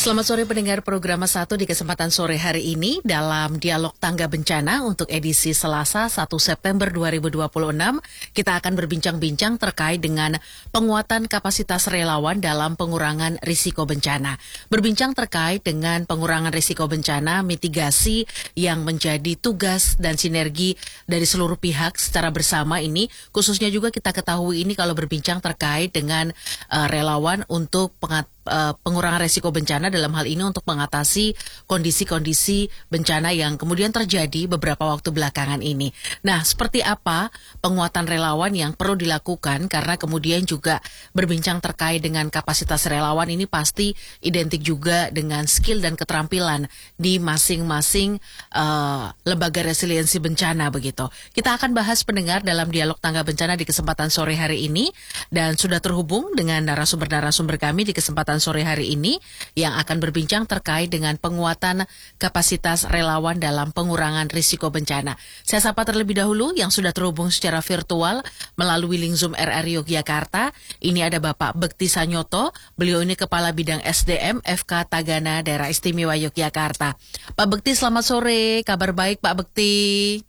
Selamat sore pendengar program 1 di kesempatan sore hari ini dalam Dialog Tangga Bencana untuk edisi Selasa 1 September 2026. Kita akan berbincang-bincang terkait dengan penguatan kapasitas relawan dalam pengurangan risiko bencana. Berbincang terkait dengan pengurangan risiko bencana, mitigasi yang menjadi tugas dan sinergi dari seluruh pihak secara bersama ini. Khususnya juga kita ketahui ini kalau berbincang terkait dengan relawan untuk pengurangan risiko bencana, dalam hal ini untuk mengatasi kondisi-kondisi bencana yang kemudian terjadi beberapa waktu belakangan ini. Nah, seperti apa penguatan relawan yang perlu dilakukan, karena kemudian juga berbincang terkait dengan kapasitas relawan ini pasti identik juga dengan skill dan keterampilan di masing-masing lembaga resiliensi bencana begitu. Kita akan bahas pendengar dalam Dialog Tangga Bencana di kesempatan sore hari ini, dan sudah terhubung dengan narasumber-narasumber kami di kesempatan sore hari ini yang akan berbincang terkait dengan penguatan kapasitas relawan dalam pengurangan risiko bencana. Saya sapa terlebih dahulu yang sudah terhubung secara virtual melalui link Zoom RRI Yogyakarta. Ini ada Bapak Bekti Sanyoto, beliau ini Kepala Bidang SDM FK Tagana Daerah Istimewa Yogyakarta. Pak Bekti, selamat sore, kabar baik Pak Bekti?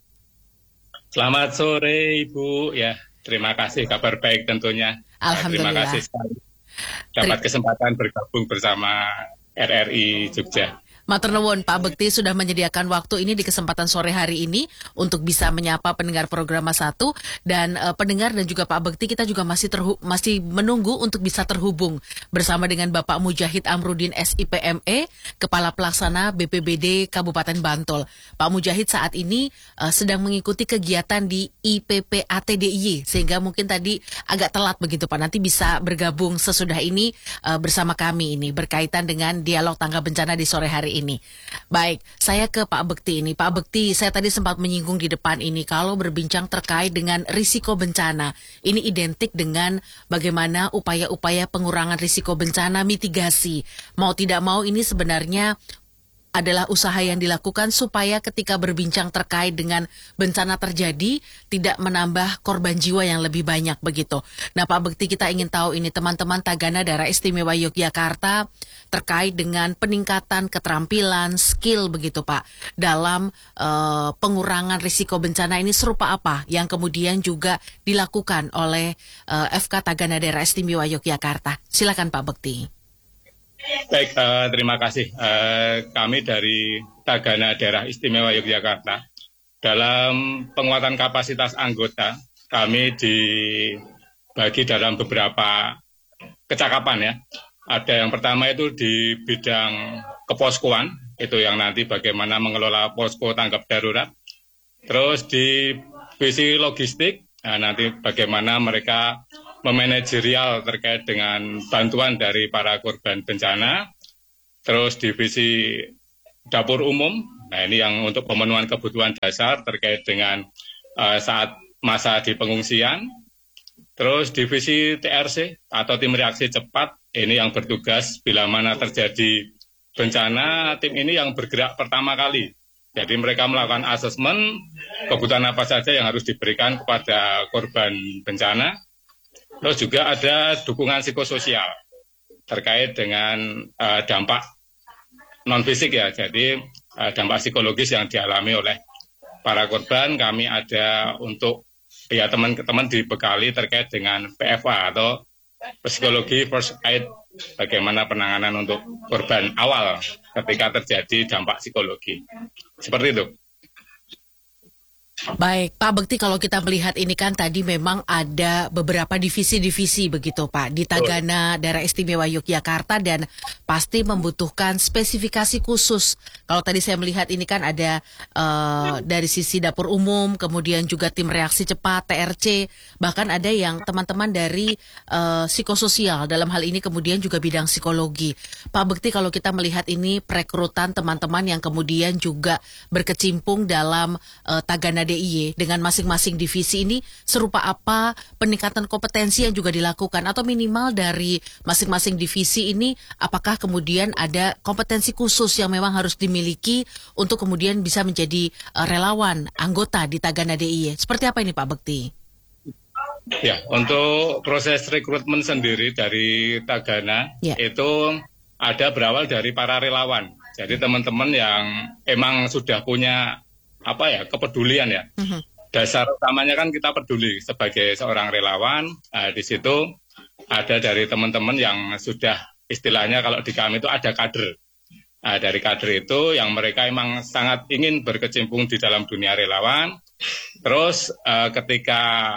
Selamat sore Ibu, ya terima kasih, kabar baik tentunya. Alhamdulillah. Terima kasih sekali dapat kesempatan bergabung bersama RRI Jogja. Matur nuwun, Pak Bekti sudah menyediakan waktu ini di kesempatan sore hari ini untuk bisa menyapa pendengar program 1, dan pendengar dan juga Pak Bekti, kita juga masih menunggu untuk bisa terhubung bersama dengan Bapak Mujahid Amrudin SIPME, Kepala Pelaksana BPBD Kabupaten Bantul. Pak Mujahid saat ini sedang mengikuti kegiatan di IPPATDIY, sehingga mungkin tadi agak telat begitu Pak. Nanti bisa bergabung sesudah ini bersama kami ini berkaitan dengan Dialog Tangga Bencana di sore hari ini. Baik, saya ke Pak Bekti ini. Pak Bekti, saya tadi sempat menyinggung di depan ini kalau berbincang terkait dengan risiko bencana. Ini identik dengan bagaimana upaya-upaya pengurangan risiko bencana, mitigasi. Mau tidak mau ini sebenarnya adalah usaha yang dilakukan supaya ketika berbincang terkait dengan bencana terjadi tidak menambah korban jiwa yang lebih banyak begitu. Nah Pak Bekti, kita ingin tahu ini teman-teman Tagana Daerah Istimewa Yogyakarta terkait dengan peningkatan keterampilan, skill begitu Pak dalam pengurangan risiko bencana ini serupa apa yang kemudian juga dilakukan oleh FK Tagana Daerah Istimewa Yogyakarta. Silakan Pak Bekti. Baik, terima kasih. Kami dari Tagana Daerah Istimewa Yogyakarta, dalam penguatan kapasitas anggota, kami dibagi dalam beberapa kecakapan ya. Ada yang pertama itu di bidang keposkoan, itu yang nanti bagaimana mengelola posko tanggap darurat. Terus di visi logistik, nanti bagaimana mereka memanajerial terkait dengan bantuan dari para korban bencana. Terus divisi dapur umum, nah ini yang untuk pemenuhan kebutuhan dasar terkait dengan saat masa di pengungsian. Terus divisi TRC atau tim reaksi cepat, ini yang bertugas bila mana terjadi bencana, tim ini yang bergerak pertama kali. Jadi mereka melakukan asesmen kebutuhan apa saja yang harus diberikan kepada korban bencana. Terus juga ada dukungan psikososial terkait dengan dampak non-fisik ya, jadi dampak psikologis yang dialami oleh para korban. Kami ada untuk ya teman-teman dibekali terkait dengan PFA atau psikologi first aid, bagaimana penanganan untuk korban awal ketika terjadi dampak psikologi. Seperti itu. Baik, Pak Bekti, kalau kita melihat ini kan tadi memang ada beberapa divisi-divisi begitu Pak di Tagana Daerah Istimewa Yogyakarta, dan pasti membutuhkan spesifikasi khusus. Kalau tadi saya melihat ini kan ada dari sisi dapur umum, kemudian juga tim reaksi cepat, TRC, bahkan ada yang teman-teman dari psikososial, dalam hal ini kemudian juga bidang psikologi. Pak Bekti, kalau kita melihat ini perekrutan teman-teman yang kemudian juga berkecimpung dalam Tagana DIY dengan masing-masing divisi ini serupa apa peningkatan kompetensi yang juga dilakukan, atau minimal dari masing-masing divisi ini apakah kemudian ada kompetensi khusus yang memang harus dimiliki untuk kemudian bisa menjadi relawan anggota di Tagana DIY. Seperti apa ini Pak Bekti? Ya, untuk proses rekrutmen sendiri dari Tagana itu ada berawal dari para relawan. Jadi teman-teman yang emang sudah punya kepedulian ya. Dasar utamanya kan kita peduli sebagai seorang relawan. Di situ ada dari teman-teman yang sudah istilahnya kalau di kami itu ada kader. Dari kader itu yang mereka emang sangat ingin berkecimpung di dalam dunia relawan. Terus ketika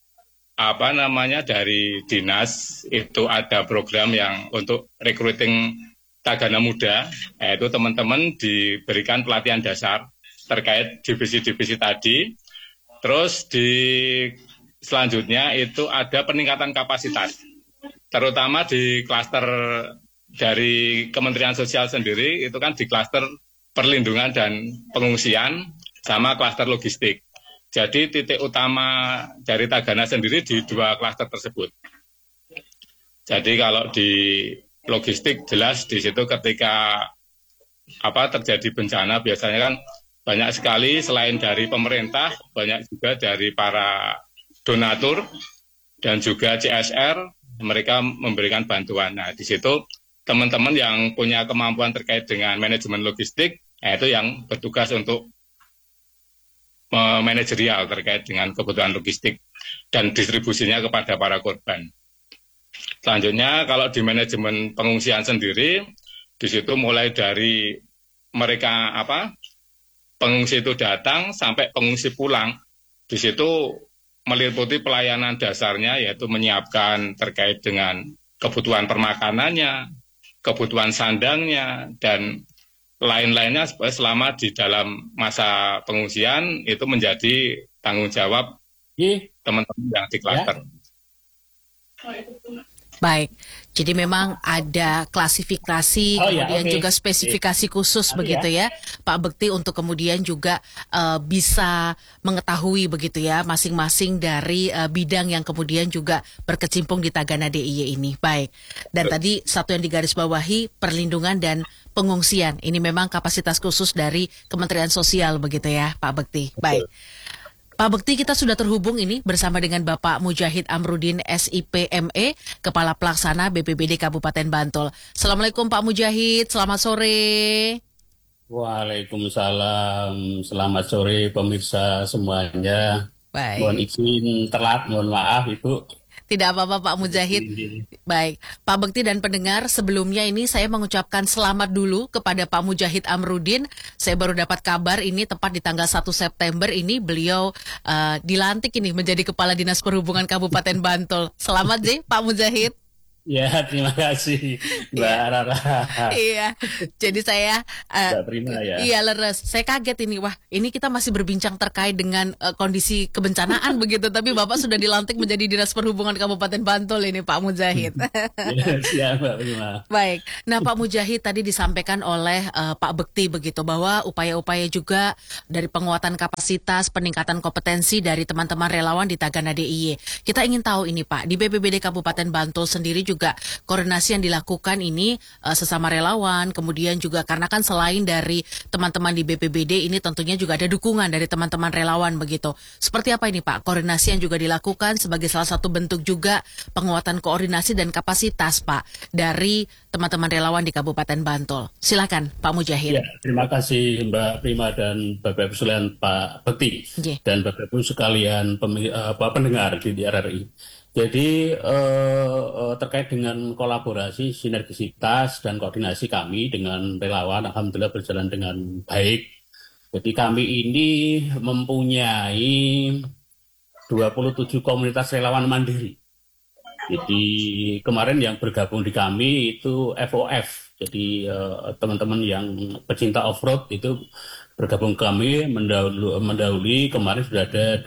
dari dinas itu ada program yang untuk recruiting Tagana Muda, yaitu teman-teman diberikan pelatihan dasar terkait divisi-divisi tadi. Terus selanjutnya itu ada peningkatan kapasitas, terutama di klaster dari Kementerian Sosial sendiri, itu kan di klaster perlindungan dan pengungsian sama klaster logistik. Jadi titik utama dari Tagana sendiri di dua klaster tersebut. Jadi kalau di logistik jelas di situ ketika terjadi bencana biasanya kan banyak sekali selain dari pemerintah, banyak juga dari para donatur dan juga CSR, mereka memberikan bantuan. Nah, di situ teman-teman yang punya kemampuan terkait dengan manajemen logistik, itu yang bertugas untuk manajerial terkait dengan kebutuhan logistik dan distribusinya kepada para korban. Selanjutnya, kalau di manajemen pengungsian sendiri, di situ mulai dari mereka pengungsi itu datang sampai pengungsi pulang. Di situ meliputi pelayanan dasarnya yaitu menyiapkan terkait dengan kebutuhan permakanannya, kebutuhan sandangnya, dan lain-lainnya selama di dalam masa pengungsian itu menjadi tanggung jawab teman-teman yang di klaster. Baik, jadi memang ada klasifikasi, kemudian juga spesifikasi khusus begitu ya, Pak Bekti, untuk kemudian juga bisa mengetahui begitu ya masing-masing dari bidang yang kemudian juga berkecimpung di Tagana DIY ini. Baik, dan tadi satu yang digarisbawahi perlindungan dan pengungsian, ini memang kapasitas khusus dari Kementerian Sosial begitu ya, Pak Bekti. Baik. Pak Bekti, kita sudah terhubung ini bersama dengan Bapak Mujahid Amrudin SIPME, Kepala Pelaksana BPBD Kabupaten Bantul. Assalamualaikum Pak Mujahid, selamat sore. Waalaikumsalam, selamat sore pemirsa semuanya. Baik. Mohon izin telat, mohon maaf Ibu. Tidak apa-apa Pak Mujahid. Baik, Pak Bekti dan pendengar, sebelumnya ini saya mengucapkan selamat dulu kepada Pak Mujahid Amrudin. Saya baru dapat kabar ini tepat di tanggal 1 September ini beliau dilantik ini menjadi Kepala Dinas Perhubungan Kabupaten Bantul. Selamat Pak Mujahid. Ya, terima kasih Mbak Rara. Iya, jadi saya terima ya. Iya, leres. Saya kaget ini, wah ini kita masih berbincang terkait dengan kondisi kebencanaan begitu, tapi Bapak sudah dilantik menjadi Dinas Perhubungan Kabupaten Bantul ini Pak Mujahid. Ya, Mbak, terima. Baik, nah Pak Mujahid tadi disampaikan oleh Pak Bekti begitu bahwa upaya-upaya juga dari penguatan kapasitas, peningkatan kompetensi dari teman-teman relawan di Tagana DIY. Kita ingin tahu ini Pak, di BPBD Kabupaten Bantul sendiri juga koordinasi yang dilakukan ini sesama relawan, kemudian juga karena kan selain dari teman-teman di BPBD ini tentunya juga ada dukungan dari teman-teman relawan begitu. Seperti apa ini Pak, koordinasi yang juga dilakukan sebagai salah satu bentuk juga penguatan koordinasi dan kapasitas Pak dari teman-teman relawan di Kabupaten Bantul. Silakan Pak Mujahid. Ya, terima kasih Mbak Prima dan Bapak Ibu sekalian Pak Bekti dan Bapak Ibu sekalian pendengar di RRI. Jadi terkait dengan kolaborasi, sinergisitas dan koordinasi kami dengan relawan, alhamdulillah berjalan dengan baik. Jadi kami ini mempunyai 27 komunitas relawan mandiri. Jadi kemarin yang bergabung di kami itu FOF. Jadi teman-teman yang pecinta off-road itu bergabung ke kami, mendahului kemarin sudah ada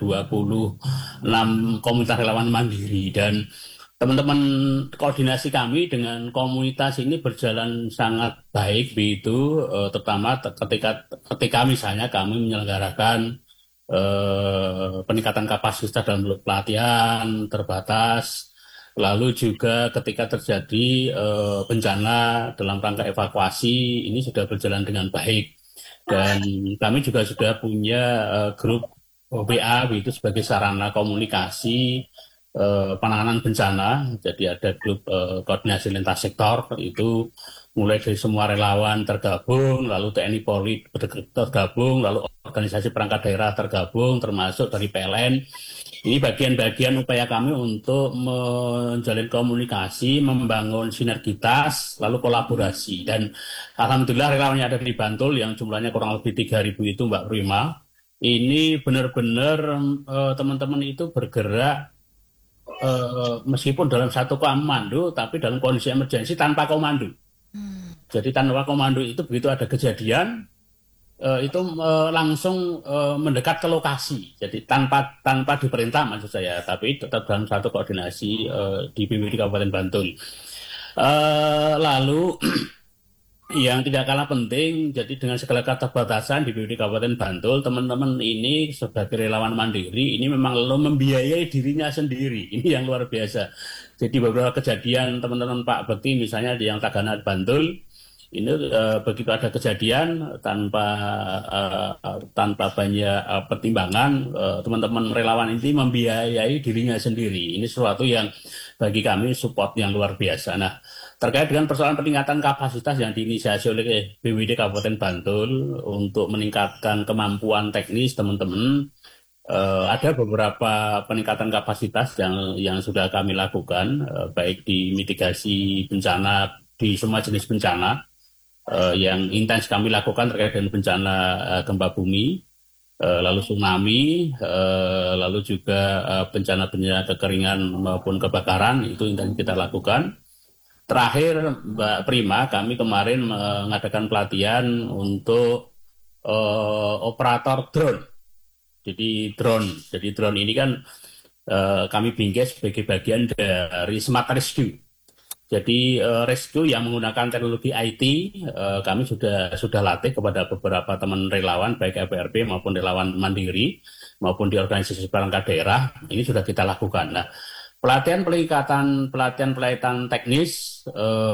26 komunitas relawan mandiri, dan teman-teman koordinasi kami dengan komunitas ini berjalan sangat baik begitu, terutama ketika misalnya kami menyelenggarakan peningkatan kapasitas dalam pelatihan terbatas, lalu juga ketika terjadi bencana dalam rangka evakuasi ini sudah berjalan dengan baik. Dan kami juga sudah punya grup WA itu sebagai sarana komunikasi penanganan bencana. Jadi ada grup koordinasi lintas sektor, itu mulai dari semua relawan tergabung, lalu TNI Polri tergabung, lalu organisasi perangkat daerah tergabung, termasuk dari PLN. Ini bagian-bagian upaya kami untuk menjalin komunikasi, membangun sinergitas, lalu kolaborasi. Dan alhamdulillah relawan yang ada di Bantul yang jumlahnya kurang lebih 3.000 itu, Mbak Prima, ini benar-benar teman-teman itu bergerak meskipun dalam satu komando, tapi dalam kondisi emergensi tanpa komando. Jadi tanpa komando itu begitu ada kejadian, itu langsung mendekat ke lokasi. Jadi tanpa diperintah maksud saya, tapi tetap dalam satu koordinasi di BPBD Kabupaten Bantul. Lalu yang tidak kalah penting, jadi dengan segala keterbatasan di BPBD Kabupaten Bantul, teman-teman ini sebagai relawan mandiri, ini memang membiayai dirinya sendiri. Ini yang luar biasa. Jadi beberapa kejadian teman-teman Pak Bekti misalnya di yang Tagana Bantul, ini begitu ada kejadian tanpa banyak pertimbangan, teman-teman relawan ini membiayai dirinya sendiri. Ini sesuatu yang bagi kami support yang luar biasa. Nah, terkait dengan persoalan peningkatan kapasitas yang diinisiasi oleh BPBD Kabupaten Bantul untuk meningkatkan kemampuan teknis teman-teman, ada beberapa peningkatan kapasitas yang sudah kami lakukan, baik di mitigasi bencana di semua jenis bencana. Yang intens kami lakukan terkait dengan bencana gempa bumi, lalu tsunami, lalu juga bencana-bencana kekeringan maupun kebakaran, itu intens kita lakukan. Terakhir, Mbak Prima, kami kemarin mengadakan pelatihan untuk operator drone. Jadi drone ini kan kami bingkai sebagai bagian dari Smart Rescue. Jadi rescue yang menggunakan teknologi IT, kami sudah latih kepada beberapa teman relawan, baik FPRP maupun relawan mandiri, maupun di organisasi perangkat daerah, ini sudah kita lakukan. Nah, pelatihan teknis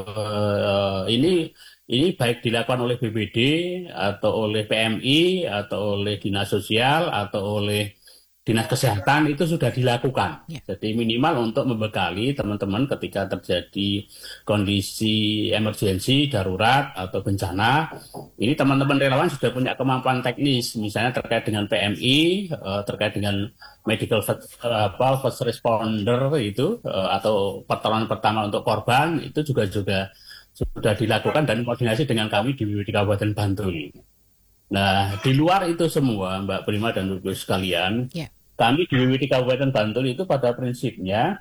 ini baik dilakukan oleh BPD atau oleh PMI atau oleh Dinas Sosial atau oleh Dinas Kesehatan, itu sudah dilakukan. Jadi minimal untuk membekali teman-teman ketika terjadi kondisi emergensi, darurat, atau bencana. Ini teman-teman relawan sudah punya kemampuan teknis, misalnya terkait dengan PMI, terkait dengan medical first responder itu, atau pertolongan pertama untuk korban, itu juga sudah dilakukan dan koordinasi dengan kami di Kabupaten Bantul. Nah, di luar itu semua, Mbak Prima dan Ibu sekalian, kami di BPBD Kabupaten Bantul itu pada prinsipnya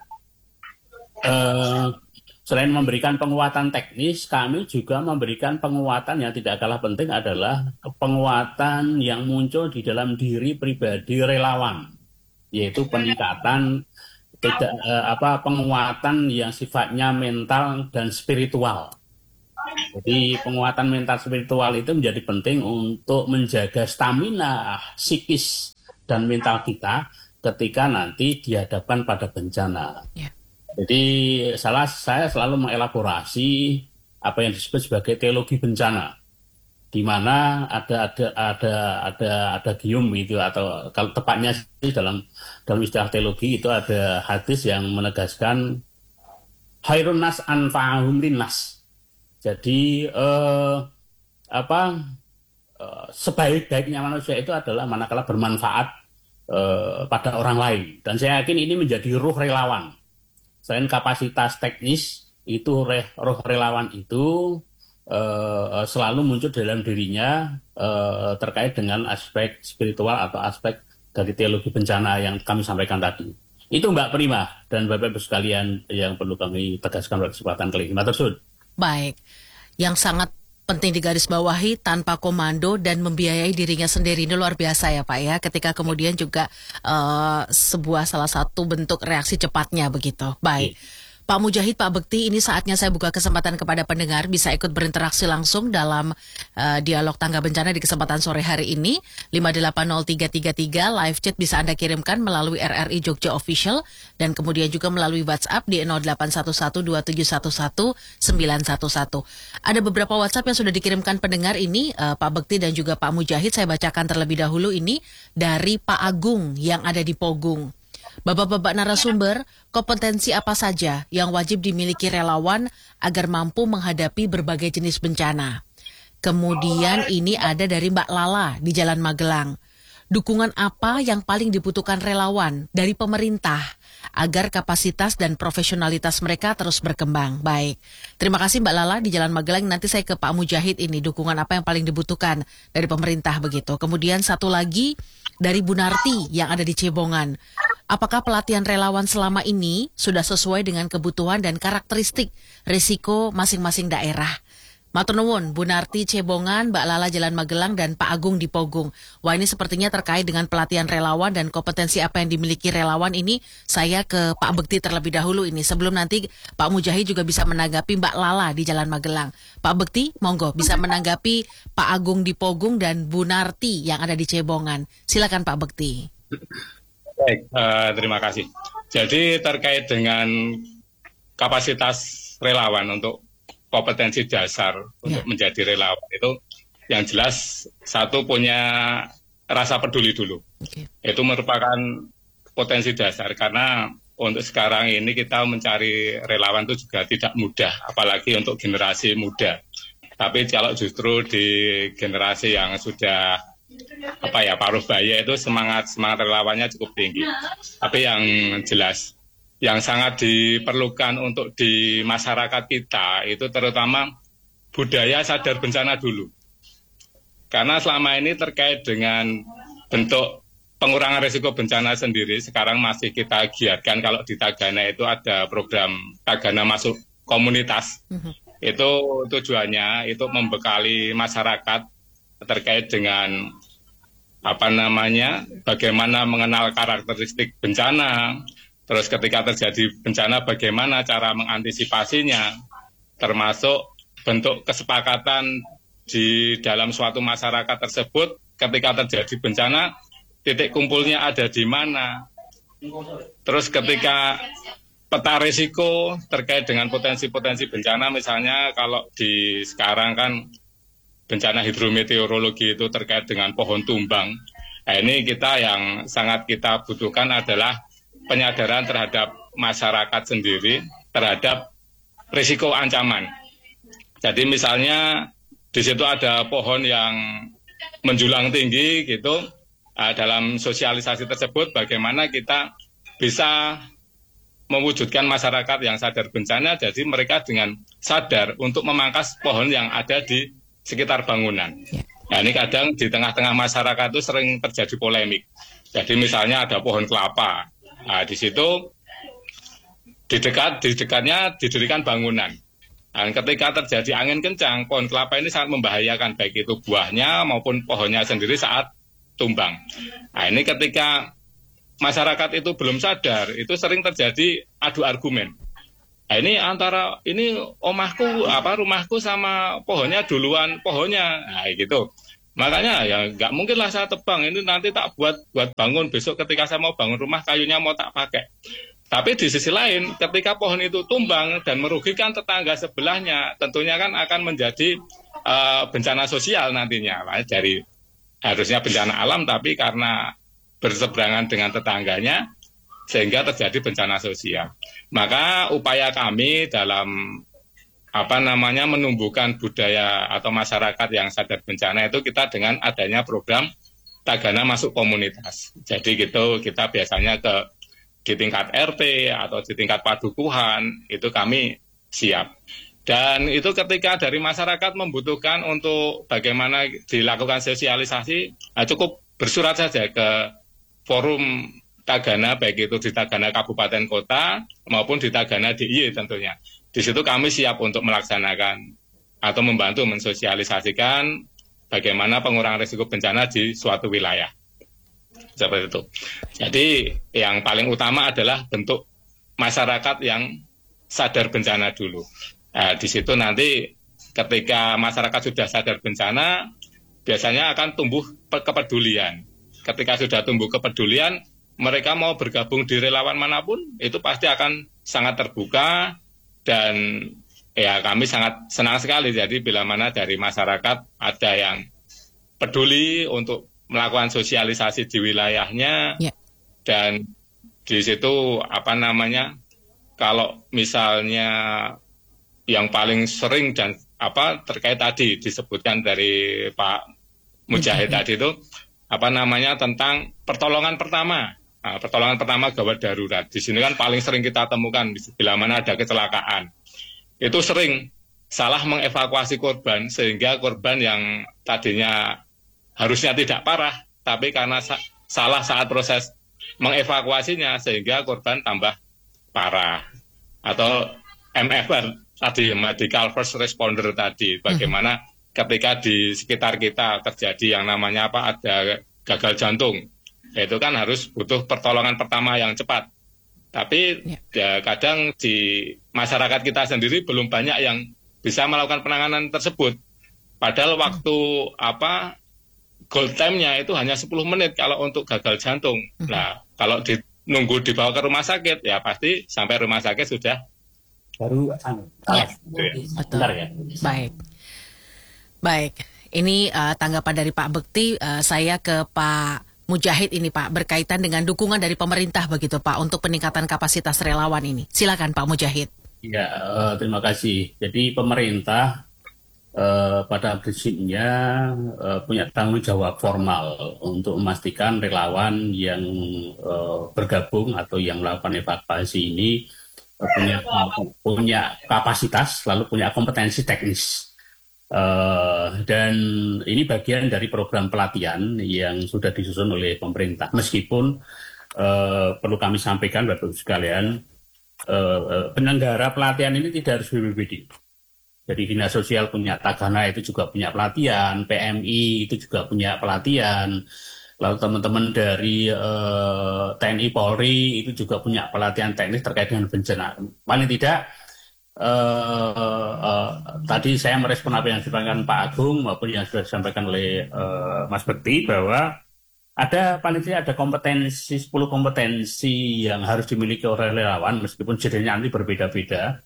selain memberikan penguatan teknis, kami juga memberikan penguatan yang tidak kalah penting adalah penguatan yang muncul di dalam diri pribadi relawan, yaitu peningkatan penguatan yang sifatnya mental dan spiritual. Jadi penguatan mental spiritual itu menjadi penting untuk menjaga stamina psikis dan mental kita ketika nanti dihadapkan pada bencana. Jadi saya selalu mengelaborasi apa yang disebut sebagai teologi bencana, di mana ada gium itu, atau kalau tepatnya sih dalam istilah teologi itu ada hadis yang menegaskan khairun nas anfa'uhum linnas. Jadi sebaik-baiknya manusia itu adalah manakala bermanfaat pada orang lain. Dan saya yakin ini menjadi ruh relawan. Selain kapasitas teknis, itu ruh relawan itu selalu muncul dalam dirinya terkait dengan aspek spiritual atau aspek dari teologi bencana yang kami sampaikan tadi. Itu Mbak Prima dan Bapak-Ibu sekalian yang perlu kami tegaskan pada kesempatan kali ini. Matur. Baik, yang sangat penting digarisbawahi, tanpa komando dan membiayai dirinya sendiri, ini luar biasa ya Pak ya, ketika kemudian juga sebuah salah satu bentuk reaksi cepatnya begitu. Baik. Pak Mujahid, Pak Bekti, ini saatnya saya buka kesempatan kepada pendengar bisa ikut berinteraksi langsung dalam dialog tangga bencana di kesempatan sore hari ini. 580333 live chat bisa Anda kirimkan melalui RRI Jogja Official dan kemudian juga melalui WhatsApp di 0811271111. Ada beberapa WhatsApp yang sudah dikirimkan pendengar ini, Pak Bekti dan juga Pak Mujahid. Saya bacakan terlebih dahulu ini dari Pak Agung yang ada di Pogung. Bapak-bapak narasumber, kompetensi apa saja yang wajib dimiliki relawan agar mampu menghadapi berbagai jenis bencana? Kemudian ini ada dari Mbak Lala di Jalan Magelang. Dukungan apa yang paling dibutuhkan relawan dari pemerintah agar kapasitas dan profesionalitas mereka terus berkembang? Baik, terima kasih Mbak Lala di Jalan Magelang. Nanti saya ke Pak Mujahid ini, dukungan apa yang paling dibutuhkan dari pemerintah begitu. Kemudian satu lagi dari Bu Narti yang ada di Cebongan. Apakah pelatihan relawan selama ini sudah sesuai dengan kebutuhan dan karakteristik risiko masing-masing daerah? Matur nuwun, Bu Narti Cebongan, Mbak Lala Jalan Magelang, dan Pak Agung di Pogung. Wah, ini sepertinya terkait dengan pelatihan relawan dan kompetensi apa yang dimiliki relawan ini. Saya ke Pak Bekti terlebih dahulu ini, sebelum nanti Pak Mujahid juga bisa menanggapi Mbak Lala di Jalan Magelang. Pak Bekti, monggo bisa menanggapi Pak Agung di Pogung dan Bu Narti yang ada di Cebongan. Silakan Pak Bekti. Baik, terima kasih. Jadi terkait dengan kapasitas relawan untuk kompetensi dasar untuk menjadi relawan itu yang jelas satu punya rasa peduli dulu. Itu merupakan potensi dasar karena untuk sekarang ini kita mencari relawan itu juga tidak mudah, apalagi untuk generasi muda. Tapi kalau justru di generasi yang sudah paruh baya itu semangat relawannya cukup tinggi. Tapi yang jelas yang sangat diperlukan untuk di masyarakat kita itu terutama budaya sadar bencana dulu. Karena selama ini terkait dengan bentuk pengurangan risiko bencana sendiri, sekarang masih kita giatkan. Kalau di Tagana itu ada program Tagana Masuk Komunitas. Itu tujuannya itu membekali masyarakat terkait dengan bagaimana mengenal karakteristik bencana. Terus ketika terjadi bencana bagaimana cara mengantisipasinya, termasuk bentuk kesepakatan di dalam suatu masyarakat tersebut ketika terjadi bencana, titik kumpulnya ada di mana. Terus ketika peta risiko terkait dengan potensi-potensi bencana, misalnya kalau di sekarang kan bencana hidrometeorologi itu terkait dengan pohon tumbang. Nah, ini kita yang sangat kita butuhkan adalah penyadaran terhadap masyarakat sendiri terhadap risiko ancaman. Jadi misalnya di situ ada pohon yang menjulang tinggi gitu, dalam sosialisasi tersebut bagaimana kita bisa mewujudkan masyarakat yang sadar bencana, jadi mereka dengan sadar untuk memangkas pohon yang ada di sekitar bangunan. Nah, ini kadang di tengah-tengah masyarakat itu sering terjadi polemik. Jadi misalnya ada pohon kelapa. Nah, di situ di dekatnya didirikan bangunan. Dan ketika terjadi angin kencang, pohon kelapa ini sangat membahayakan baik itu buahnya maupun pohonnya sendiri saat tumbang. Nah, ini ketika masyarakat itu belum sadar, itu sering terjadi adu argumen. Nah, ini antara rumahku sama pohonnya duluan pohonnya. Nah, gitu. Makanya ya nggak mungkin lah saya tebang, ini nanti tak buat bangun, besok ketika saya mau bangun rumah kayunya mau tak pakai. Tapi di sisi lain ketika pohon itu tumbang dan merugikan tetangga sebelahnya, tentunya kan akan menjadi bencana sosial nantinya. Dari harusnya bencana alam tapi karena berseberangan dengan tetangganya sehingga terjadi bencana sosial. Maka upaya kami dalam menumbuhkan budaya atau masyarakat yang sadar bencana itu kita dengan adanya program Tagana Masuk Komunitas. Jadi gitu kita biasanya di tingkat RT atau di tingkat padukuhan itu kami siap. Dan itu ketika dari masyarakat membutuhkan untuk bagaimana dilakukan sosialisasi, cukup bersurat saja ke forum Tagana, baik itu di Tagana Kabupaten Kota maupun di Tagana DIY tentunya. Di situ kami siap untuk melaksanakan atau membantu mensosialisasikan bagaimana pengurangan risiko bencana di suatu wilayah. Seperti itu. Jadi yang paling utama adalah bentuk masyarakat yang sadar bencana dulu. Nah, di situ nanti ketika masyarakat sudah sadar bencana, biasanya akan tumbuh kepedulian. Ketika sudah tumbuh kepedulian, mereka mau bergabung di relawan manapun, itu pasti akan sangat terbuka. Dan ya kami sangat senang sekali jadi bila mana dari masyarakat ada yang peduli untuk melakukan sosialisasi di wilayahnya dan di situ kalau misalnya yang paling sering dan terkait tadi disebutkan dari Pak Mujahid tadi itu tentang pertolongan pertama. Nah, pertolongan pertama gawat darurat. Di sini kan paling sering kita temukan bila mana ada kecelakaan. Itu sering salah mengevakuasi korban sehingga korban yang tadinya harusnya tidak parah, tapi karena salah saat proses mengevakuasinya sehingga korban tambah parah. Atau MFR tadi, medical first responder tadi, bagaimana ketika di sekitar kita terjadi yang namanya ada gagal jantung, itu kan harus butuh pertolongan pertama yang cepat. Tapi kadang di masyarakat kita sendiri belum banyak yang bisa melakukan penanganan tersebut. Padahal waktu goal time-nya itu hanya 10 menit kalau untuk gagal jantung. Nah, kalau nunggu dibawa ke rumah sakit, ya pasti sampai rumah sakit sudah baru betul ya. Baik. Ini tanggapan dari Pak Bekti. Saya ke Pak Mujahid ini Pak, berkaitan dengan dukungan dari pemerintah begitu Pak untuk peningkatan kapasitas relawan ini. Silakan Pak Mujahid. Ya, terima kasih. Jadi pemerintah pada prinsipnya punya tanggung jawab formal untuk memastikan relawan yang bergabung atau yang melakukan evakuasi ini punya kapasitas, lalu punya kompetensi teknis. Dan ini bagian dari program pelatihan yang sudah disusun oleh pemerintah. Meskipun perlu kami sampaikan Bapak Ibu sekalian, penyelenggara pelatihan ini tidak harus BPBD. Jadi Dinas Sosial punya Tagana itu juga punya pelatihan, PMI itu juga punya pelatihan, lalu teman-teman dari TNI Polri itu juga punya pelatihan teknis terkait dengan bencana. Paling tidak tadi saya merespon apa yang disampaikan Pak Agung maupun yang sudah disampaikan oleh Mas Bekti, bahwa paling tidak ada kompetensi, 10 kompetensi yang harus dimiliki oleh relawan meskipun jenisnya nanti berbeda-beda.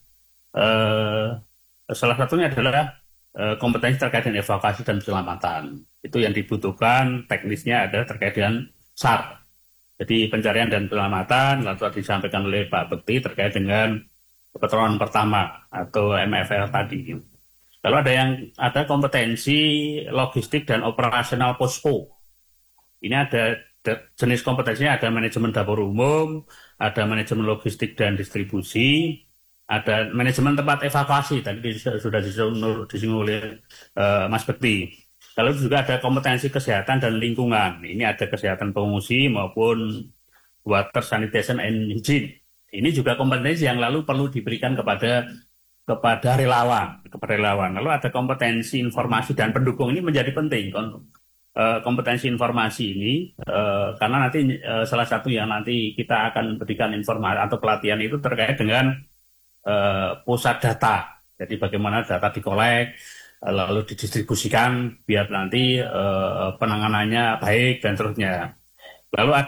Salah satunya adalah kompetensi terkait dengan evakuasi dan penyelamatan. Itu yang dibutuhkan, teknisnya ada terkait dengan SAR. Jadi pencarian dan penyelamatan, lalu tadi disampaikan oleh Pak Bekti terkait dengan pertolongan pertama atau MFR tadi. Lalu ada kompetensi logistik dan operasional posko. Ini ada jenis kompetensinya, ada manajemen dapur umum, ada manajemen logistik dan distribusi, ada manajemen tempat evakuasi, tadi sudah disinggung oleh Mas Bekti. Lalu juga ada kompetensi kesehatan dan lingkungan. Ini ada kesehatan pengungsi maupun water sanitation and hygiene. Ini juga kompetensi yang lalu perlu diberikan kepada relawan. Lalu ada kompetensi informasi dan pendukung, ini menjadi penting. Kompetensi informasi ini karena nanti salah satu yang nanti kita akan berikan informasi atau pelatihan itu terkait dengan pusat data. Jadi bagaimana data dikolek lalu didistribusikan biar nanti penanganannya baik dan seterusnya. Lalu